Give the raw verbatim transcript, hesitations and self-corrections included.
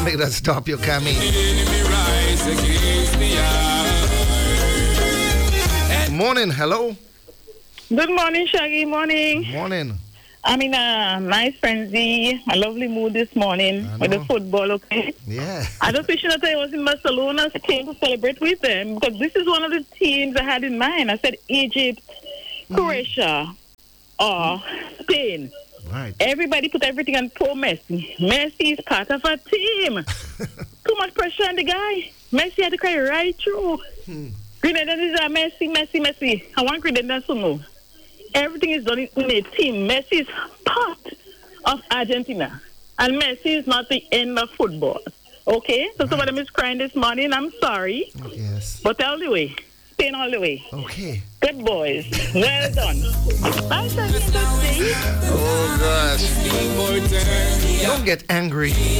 Make that stop your Cammy. Morning, hello. Good morning, Shaggy. Morning. Morning. I'm in a nice frenzy, a lovely mood this morning with the football, okay? Yeah. I just wish that I was in Barcelona so I came to celebrate with them because this is one of the teams I had in mind. I said Egypt, Croatia, or Spain. Right. Everybody put everything on poor Messi. Messi is part of a team. Too much pressure on the guy. Messi had to cry right through. Hmm. Grenada is a Messi, Messi, Messi. I want Grenada to know. Everything is done in a team. Messi is part of Argentina. And Messi is not the end of football. Okay? So right. Some of them is crying this morning. I'm sorry. Yes. But all the way. Spain all the way. Okay. Good boys. Well done. Bye, Shaggy. Oh, gosh. Don't get angry.